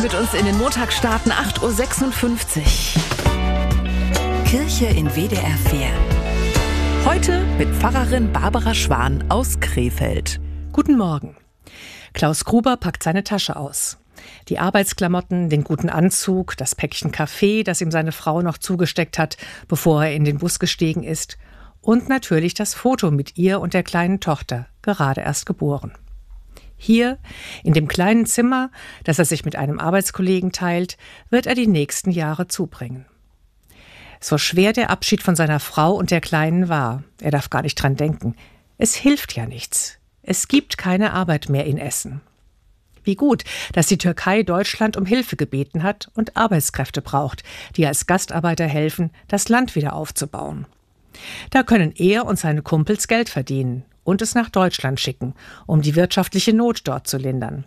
mit uns in den Montag starten, 8.56 Uhr. Kirche in WDR 4. Heute mit Pfarrerin Barbara Schwan aus Krefeld. Guten Morgen. Klaus Gruber packt seine Tasche aus. Die Arbeitsklamotten, den guten Anzug, das Päckchen Kaffee, das ihm seine Frau noch zugesteckt hat, bevor er in den Bus gestiegen ist. Und natürlich das Foto mit ihr und der kleinen Tochter, gerade erst geboren. Hier, in dem kleinen Zimmer, das er sich mit einem Arbeitskollegen teilt, wird er die nächsten Jahre zubringen. So schwer der Abschied von seiner Frau und der Kleinen war, er darf gar nicht dran denken. Es hilft ja nichts. Es gibt keine Arbeit mehr in Essen. Wie gut, dass die Türkei Deutschland um Hilfe gebeten hat und Arbeitskräfte braucht, die als Gastarbeiter helfen, das Land wieder aufzubauen. Da können er und seine Kumpels Geld verdienen und es nach Deutschland schicken, um die wirtschaftliche Not dort zu lindern.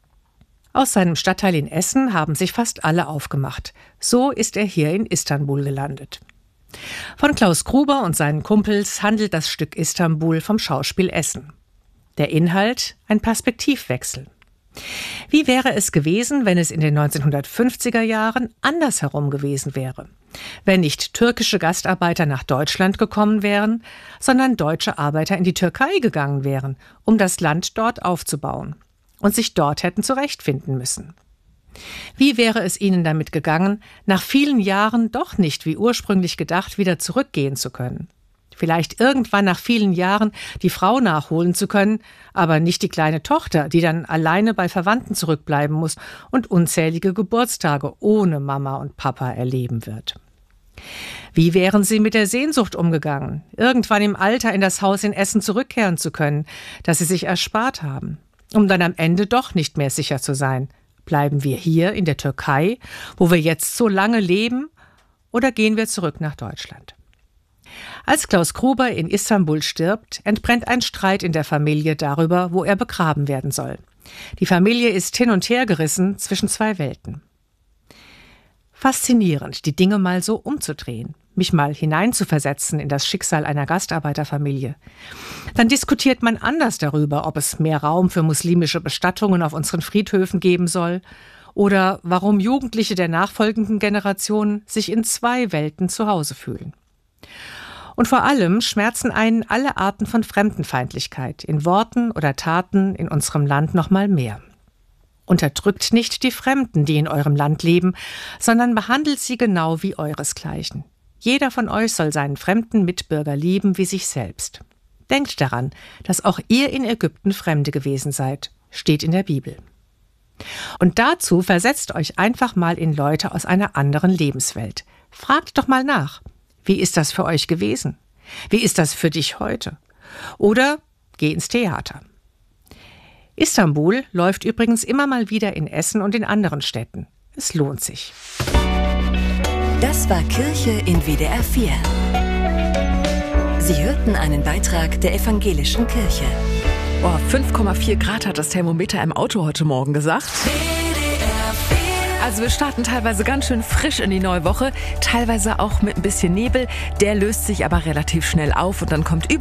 Aus seinem Stadtteil in Essen haben sich fast alle aufgemacht. So ist er hier in Istanbul gelandet. Von Klaus Gruber und seinen Kumpels handelt das Stück Istanbul vom Schauspiel Essen. Der Inhalt: ein Perspektivwechsel. Wie wäre es gewesen, wenn es in den 1950er Jahren andersherum gewesen wäre? Wenn nicht türkische Gastarbeiter nach Deutschland gekommen wären, sondern deutsche Arbeiter in die Türkei gegangen wären, um das Land dort aufzubauen und sich dort hätten zurechtfinden müssen. Wie wäre es ihnen damit gegangen, nach vielen Jahren doch nicht wie ursprünglich gedacht wieder zurückgehen zu können? Vielleicht irgendwann nach vielen Jahren die Frau nachholen zu können, aber nicht die kleine Tochter, die dann alleine bei Verwandten zurückbleiben muss und unzählige Geburtstage ohne Mama und Papa erleben wird. Wie wären sie mit der Sehnsucht umgegangen, irgendwann im Alter in das Haus in Essen zurückkehren zu können, das sie sich erspart haben, um dann am Ende doch nicht mehr sicher zu sein? Bleiben wir hier in der Türkei, wo wir jetzt so lange leben, oder gehen wir zurück nach Deutschland? Als Klaus Gruber in Istanbul stirbt, entbrennt ein Streit in der Familie darüber, wo er begraben werden soll. Die Familie ist hin und her gerissen zwischen zwei Welten. Faszinierend, die Dinge mal so umzudrehen, mich mal hineinzuversetzen in das Schicksal einer Gastarbeiterfamilie. Dann diskutiert man anders darüber, ob es mehr Raum für muslimische Bestattungen auf unseren Friedhöfen geben soll oder warum Jugendliche der nachfolgenden Generationen sich in zwei Welten zu Hause fühlen. Und vor allem schmerzen einen alle Arten von Fremdenfeindlichkeit in Worten oder Taten in unserem Land noch mal mehr. Unterdrückt nicht die Fremden, die in eurem Land leben, sondern behandelt sie genau wie euresgleichen. Jeder von euch soll seinen fremden Mitbürger lieben wie sich selbst. Denkt daran, dass auch ihr in Ägypten Fremde gewesen seid, steht in der Bibel. Und dazu versetzt euch einfach mal in Leute aus einer anderen Lebenswelt. Fragt doch mal nach. Wie ist das für euch gewesen? Wie ist das für dich heute? Oder geh ins Theater. Istanbul läuft übrigens immer mal wieder in Essen und in anderen Städten. Es lohnt sich. Das war Kirche in WDR 4. Sie hörten einen Beitrag der Evangelischen Kirche. 5,4 Grad hat das Thermometer im Auto heute Morgen gesagt. Also wir starten teilweise ganz schön frisch in die neue Woche, teilweise auch mit ein bisschen Nebel. Der löst sich aber relativ schnell auf und dann kommt